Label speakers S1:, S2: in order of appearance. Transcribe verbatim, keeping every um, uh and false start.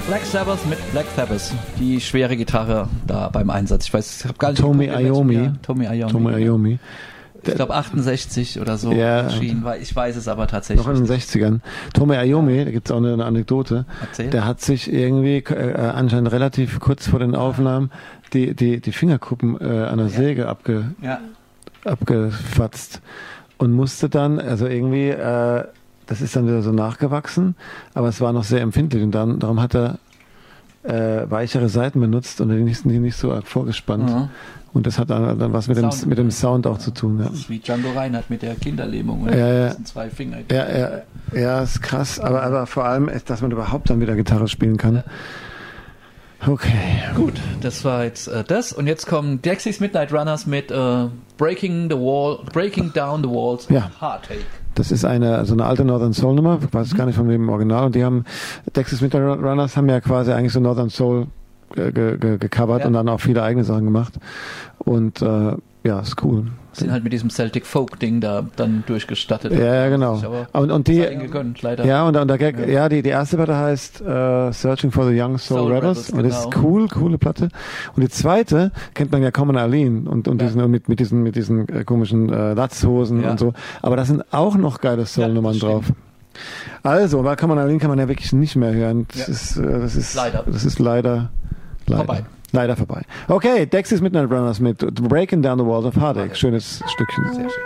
S1: Black Sabbath mit Black Sabbath. Die schwere Gitarre da beim Einsatz. Ich weiß, ich habe gar nicht
S2: Tommy Iommi.
S1: Tommy Iommi.
S2: Tommy Iommi.
S1: Ich glaube achtundsechzig oder so
S2: ja,
S1: erschienen, weil ich weiß es aber tatsächlich.
S2: Noch in den sechzigern. Tommy Iommi, ja. Da gibt es auch eine, eine Anekdote.
S1: Erzähl.
S2: Der hat sich irgendwie äh, anscheinend relativ kurz vor den Aufnahmen die, die, die Fingerkuppen äh, an der ja. Säge abge, ja. abgefatzt und musste dann, also irgendwie, äh, das ist dann wieder so nachgewachsen, aber es war noch sehr empfindlich und dann, darum hat er äh, weichere Seiten benutzt und die nicht, die nicht so arg vorgespannt. Mhm. Und das hat dann, dann was mit dem, mit dem Sound auch zu tun. Ja.
S1: Das ist wie Django Reinhardt mit der Kinderlähmung und
S2: ja, ja.
S1: zwei Finger.
S2: Ja, ja, ja, ist krass. Aber, aber vor allem, dass man überhaupt dann wieder Gitarre spielen kann. Ja. Okay.
S1: Gut, das war jetzt äh, das. Und jetzt kommen Dexys Midnight Runners mit äh, Breaking the Wall, Breaking Down the Walls
S2: ja.
S1: Heartache.
S2: Das ist eine, also eine alte Northern Soul Nummer, ich weiß mhm. gar nicht von wem im Original. Und die haben, Dexys Midnight Runners haben ja quasi eigentlich so Northern Soul ge, ge, gecovert ja. und dann auch viele eigene Sachen gemacht. Und äh, ja, ist cool.
S1: Sind halt mit diesem Celtic Folk Ding da dann durchgestattet.
S2: Ja, ja, genau.
S1: Aber
S2: und, und die,
S1: gegönnt, leider.
S2: Ja, und, und der Gag, ja. ja, die, die erste Platte heißt uh, Searching for the Young Soul, Soul Rebels. Und das genau. ist cool, coole Platte. Und die zweite kennt man ja Common Arlene und, und ja. diesen, mit, mit diesen, mit diesen äh, komischen äh, Latzhosen ja. und so. Aber da sind auch noch geile Soul-Nummern ja, drauf. Also, bei Common Arlene kann man ja wirklich nicht mehr hören. Das ja. ist, äh, das ist leider. Das ist leider, leider.
S1: Vorbei.
S2: Leider vorbei. Okay, Dexys Midnight Runners mit Breaking Down the Walls of Heartache. Schönes Stückchen. Sehr schön.